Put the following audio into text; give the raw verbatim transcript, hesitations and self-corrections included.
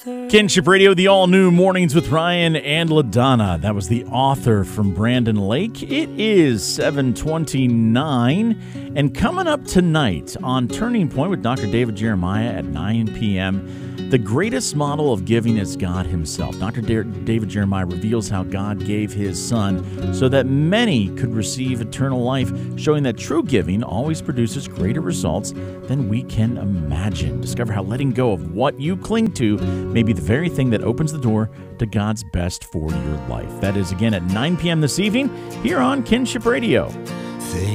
Kinship Radio, the all-new Mornings with Ryan and LaDonna. That was the author from Brandon Lake. It is seven twenty-nine, and coming up tonight on Turning Point with Doctor David Jeremiah at nine p.m., the greatest model of giving is God himself. Doctor Da- David Jeremiah reveals how God gave his son so that many could receive eternal life, showing that true giving always produces greater results than we can imagine. Discover how letting go of what you cling to may be the very thing that opens the door to God's best for your life. That is again at nine p.m. this evening here on Kinship Radio.